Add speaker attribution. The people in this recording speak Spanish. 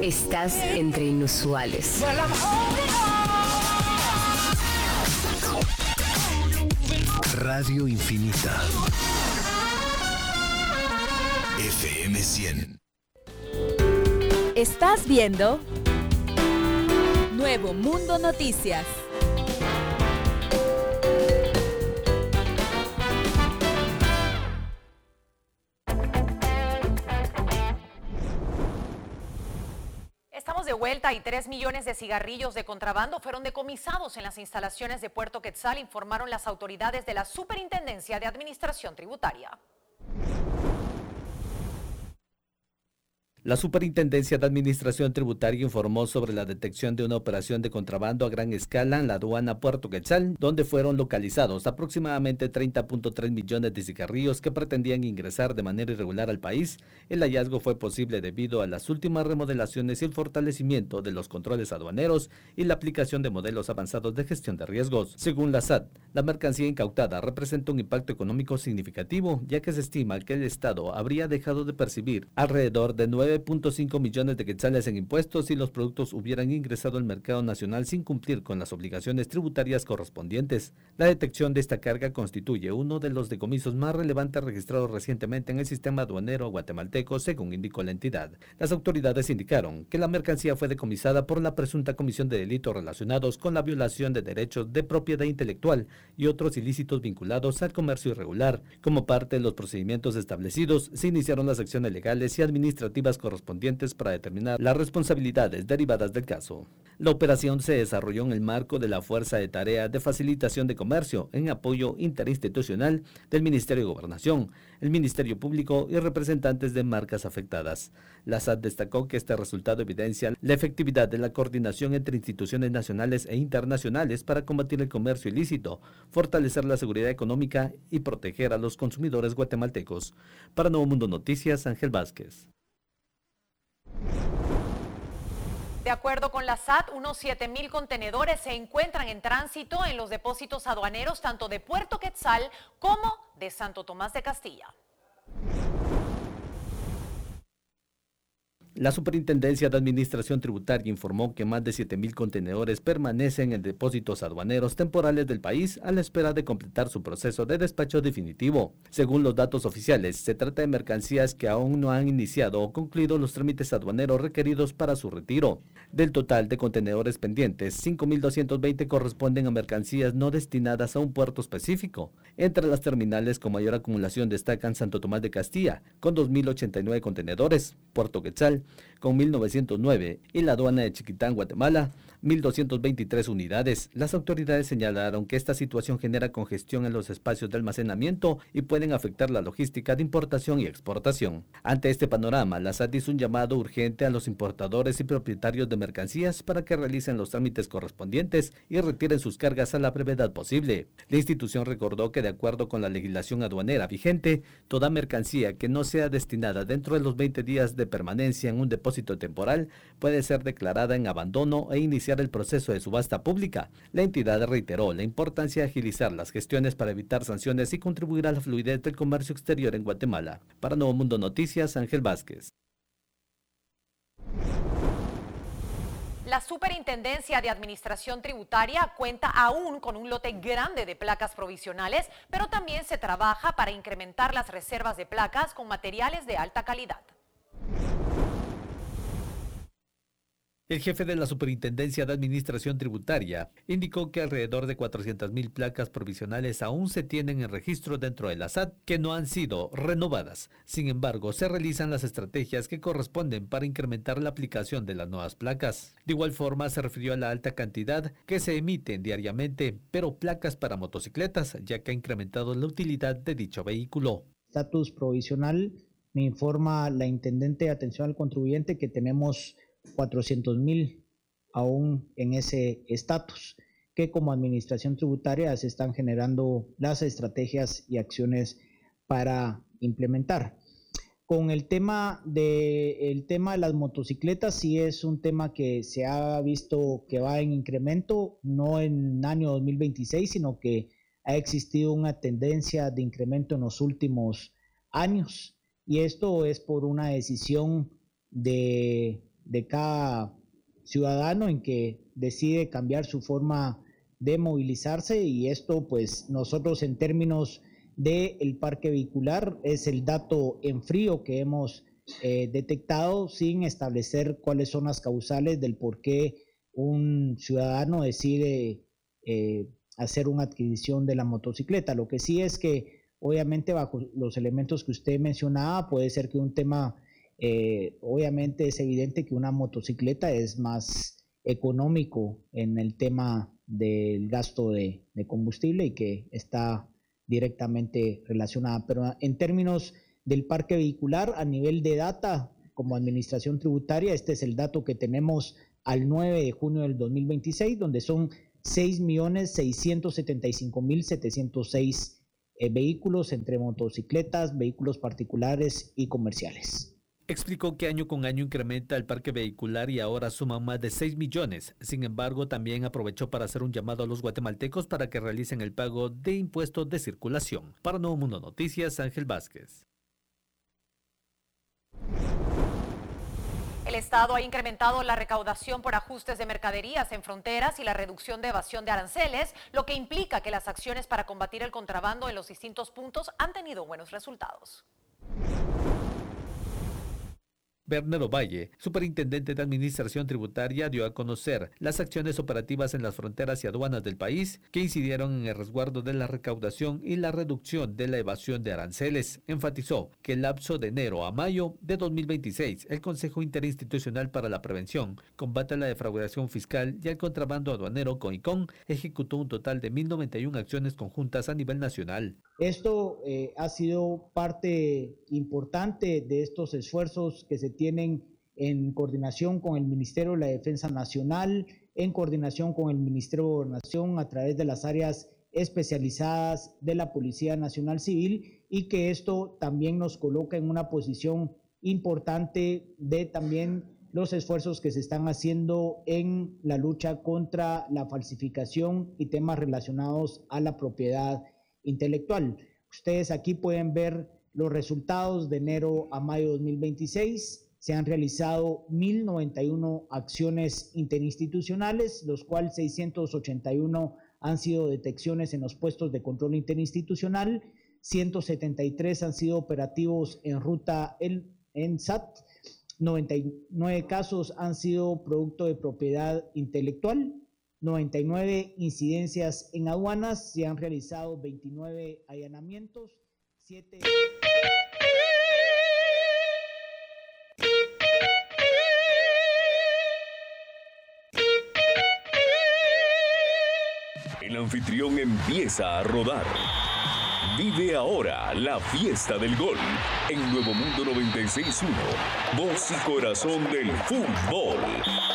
Speaker 1: Estás entre inusuales.
Speaker 2: Radio Infinita. FM 100.
Speaker 3: Estás viendo Nuevo Mundo Noticias.
Speaker 4: Estamos de vuelta y 3 millones de cigarrillos de contrabando fueron decomisados en las instalaciones de Puerto Quetzal, informaron las autoridades de la Superintendencia de Administración Tributaria.
Speaker 5: La Superintendencia de Administración Tributaria informó sobre la detección de una operación de contrabando a gran escala en la aduana Puerto Quetzal, donde fueron localizados aproximadamente 30.3 millones de cigarrillos que pretendían ingresar de manera irregular al país. El hallazgo fue posible debido a las últimas remodelaciones y el fortalecimiento de los controles aduaneros y la aplicación de modelos avanzados de gestión de riesgos. Según la SAT, la mercancía incautada representa un impacto económico significativo, ya que se estima que el Estado habría dejado de percibir alrededor de 9.5 millones de quetzales en impuestos si los productos hubieran ingresado al mercado nacional sin cumplir con las obligaciones tributarias correspondientes. La detección de esta carga constituye uno de los decomisos más relevantes registrados recientemente en el sistema aduanero guatemalteco, según indicó la entidad. Las autoridades indicaron que la mercancía fue decomisada por la presunta comisión de delitos relacionados con la violación de derechos de propiedad intelectual y otros ilícitos vinculados al comercio irregular. Como parte de los procedimientos establecidos, se iniciaron las acciones legales y administrativas correspondientes para determinar las responsabilidades derivadas del caso. La operación se desarrolló en el marco de la Fuerza de Tarea de Facilitación de Comercio en apoyo interinstitucional del Ministerio de Gobernación, el Ministerio Público y representantes de marcas afectadas. La SAT destacó que este resultado evidencia la efectividad de la coordinación entre instituciones nacionales e internacionales para combatir el comercio ilícito, fortalecer la seguridad económica y proteger a los consumidores guatemaltecos. Para Nuevo Mundo Noticias, Ángel Vázquez.
Speaker 4: De acuerdo con la SAT, unos 7,000 contenedores se encuentran en tránsito en los depósitos aduaneros tanto de Puerto Quetzal como de Santo Tomás de Castilla.
Speaker 5: La Superintendencia de Administración Tributaria informó que más de 7,000 contenedores permanecen en depósitos aduaneros temporales del país a la espera de completar su proceso de despacho definitivo. Según los datos oficiales, se trata de mercancías que aún no han iniciado o concluido los trámites aduaneros requeridos para su retiro. Del total de contenedores pendientes, 5,220 corresponden a mercancías no destinadas a un puerto específico. Entre las terminales con mayor acumulación destacan Santo Tomás de Castilla, con 2,089 contenedores, Puerto Quetzal, con 1,909 y la aduana de Chiquitán, Guatemala, 1,223 unidades. Las autoridades señalaron que esta situación genera congestión en los espacios de almacenamiento y pueden afectar la logística de importación y exportación. Ante este panorama, la SAT hizo un llamado urgente a los importadores y propietarios de mercancías para que realicen los trámites correspondientes y retiren sus cargas a la brevedad posible. La institución recordó que de acuerdo con la legislación aduanera vigente, toda mercancía que no sea destinada dentro de los 20 días de permanencia en un depósito temporal puede ser declarada en abandono e iniciar el proceso de subasta pública. La entidad reiteró la importancia de agilizar las gestiones para evitar sanciones y contribuir a la fluidez del comercio exterior en Guatemala. Para Nuevo Mundo Noticias, Ángel Vázquez.
Speaker 4: La Superintendencia de Administración Tributaria cuenta aún con un lote grande de placas provisionales, pero también se trabaja para incrementar las reservas de placas con materiales de alta calidad.
Speaker 5: El jefe de la Superintendencia de Administración Tributaria indicó que alrededor de 400,000 placas provisionales aún se tienen en registro dentro de la SAT que no han sido renovadas. Sin embargo, se realizan las estrategias que corresponden para incrementar la aplicación de las nuevas placas. De igual forma, se refirió a la alta cantidad que se emiten diariamente, pero placas para motocicletas, ya que ha incrementado la utilidad de dicho vehículo.
Speaker 6: Estatus provisional, me informa la Intendente de Atención al Contribuyente que tenemos 400,000 aún en ese estatus, que como administración tributaria se están generando las estrategias y acciones para implementar. Con el tema de las motocicletas, sí es un tema que se ha visto que va en incremento, no en el año 2026, sino que ha existido una tendencia de incremento en los últimos años, y esto es por una decisión de cada ciudadano en que decide cambiar su forma de movilizarse, y esto pues nosotros en términos del parque vehicular es el dato en frío que hemos detectado sin establecer cuáles son las causales del por qué un ciudadano decide hacer una adquisición de la motocicleta. Lo que sí es que obviamente bajo los elementos que usted mencionaba puede ser que un tema, obviamente es evidente que una motocicleta es más económico en el tema del gasto de combustible y que está directamente relacionada, pero en términos del parque vehicular a nivel de data como administración tributaria, este es el dato que tenemos al 9 de junio del 2026, donde son 6.675.706 vehículos entre motocicletas, vehículos particulares y comerciales.
Speaker 5: Explicó que año con año incrementa el parque vehicular y ahora suman más de 6 millones. Sin embargo, también aprovechó para hacer un llamado a los guatemaltecos para que realicen el pago de impuestos de circulación. Para Nuevo Mundo Noticias, Ángel Vázquez.
Speaker 4: El Estado ha incrementado la recaudación por ajustes de mercaderías en fronteras y la reducción de evasión de aranceles, lo que implica que las acciones para combatir el contrabando en los distintos puntos han tenido buenos resultados.
Speaker 5: Werner Ovalle, superintendente de Administración Tributaria, dio a conocer las acciones operativas en las fronteras y aduanas del país que incidieron en el resguardo de la recaudación y la reducción de la evasión de aranceles. Enfatizó que el lapso de enero a mayo de 2026, el Consejo Interinstitucional para la Prevención, Combate a la Defraudación Fiscal y el Contrabando Aduanero, COICON, ejecutó un total de 1.091 acciones conjuntas a nivel nacional.
Speaker 6: Esto ha sido parte importante de estos esfuerzos que se tienen en coordinación con el Ministerio de la Defensa Nacional, en coordinación con el Ministerio de Gobernación a través de las áreas especializadas de la Policía Nacional Civil, y que esto también nos coloca en una posición importante de también los esfuerzos que se están haciendo en la lucha contra la falsificación y temas relacionados a la propiedad intelectual. Ustedes aquí pueden ver los resultados de enero a mayo de 2026. Se han realizado 1.091 acciones interinstitucionales, los cuales 681 han sido detecciones en los puestos de control interinstitucional, 173 han sido operativos en ruta en SAT, 99 casos han sido producto de propiedad intelectual, 99 incidencias en aduanas, se han realizado 29 allanamientos, 7...
Speaker 2: El anfitrión empieza a rodar. Vive ahora la fiesta del gol en Nuevo Mundo 96.1, voz y corazón del fútbol.